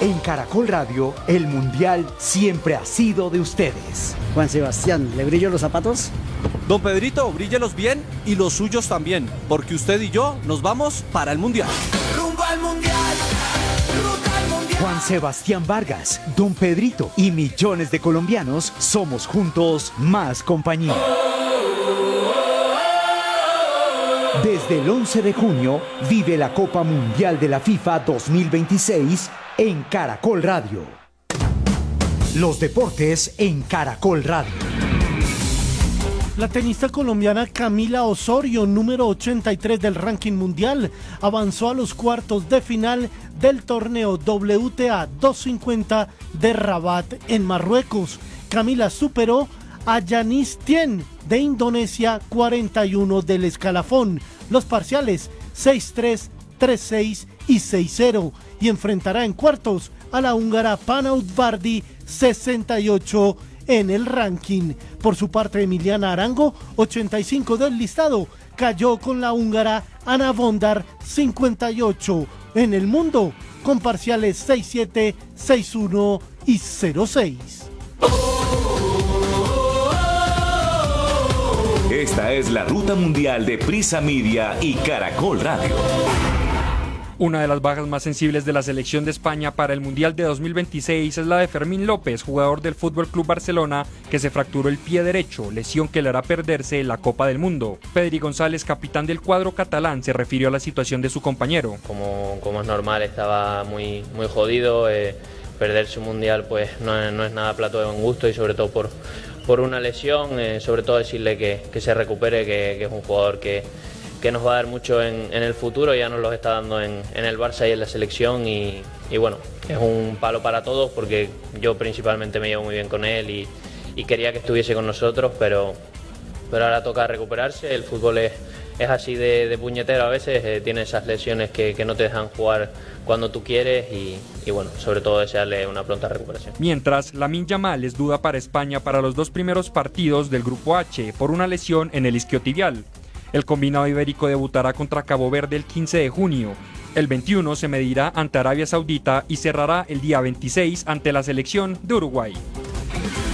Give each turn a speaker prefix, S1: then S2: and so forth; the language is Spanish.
S1: En Caracol Radio, el Mundial siempre ha sido de ustedes.
S2: Juan Sebastián, ¿le brillo los zapatos?
S3: Don Pedrito, bríllelos bien y los suyos también, porque usted y yo nos vamos para el Mundial.
S4: Rumbo al Mundial, ruta al Mundial.
S1: Juan Sebastián Vargas, Don Pedrito y millones de colombianos somos juntos más compañía. Desde el 11 de junio, vive la Copa Mundial de la FIFA 2026 en Caracol Radio. Los deportes en Caracol Radio.
S5: La tenista colombiana Camila Osorio, número 83 del ranking mundial, avanzó a los cuartos de final del torneo WTA 250 de Rabat en Marruecos. Camila superó a Yanis Tien de Indonesia, 41 del escalafón. Los parciales 6-3, 3-6 y 6-0, y enfrentará en cuartos a la húngara Pana Udvardi, 68 en el ranking. Por su parte, Emiliana Arango, 85 del listado, cayó con la húngara Ana Bondar, 58 en el mundo, con parciales 6-7, 6-1 y 0-6.
S6: Esta es la ruta mundial de Prisa Media y Caracol Radio.
S7: Una de las bajas más sensibles de la selección de España para el Mundial de 2026 es la de Fermín López, jugador del FC Barcelona, que se fracturó el pie derecho, lesión que le hará perderse la Copa del Mundo. Pedri González, capitán del cuadro catalán, se refirió a la situación de su compañero.
S8: Como es normal, estaba muy jodido. Perderse un Mundial pues no es nada plato de buen gusto, y sobre todo por una lesión. Sobre todo decirle que se recupere, que es un jugador que nos va a dar mucho en el futuro. Ya nos lo está dando en el Barça y en la selección, y bueno, es un palo para todos, porque yo principalmente me llevo muy bien con él y quería que estuviese con nosotros, pero ahora toca recuperarse. El fútbol es así de puñetero a veces, tiene esas lesiones que no te dejan jugar cuando tú quieres, y bueno, sobre todo desearle una pronta recuperación.
S7: Mientras, Lamine Yamal es duda para España para los 2 primeros partidos del Grupo H por una lesión en el isquiotibial. El combinado ibérico debutará contra Cabo Verde el 15 de junio. El 21 se medirá ante Arabia Saudita y cerrará el día 26 ante la selección de Uruguay.